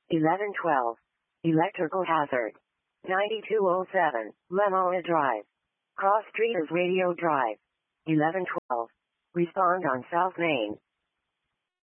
1112. Electrical hazard. 9207. Lemoa Drive. Cross Street is Radio Drive. 1112. Respond on South Main.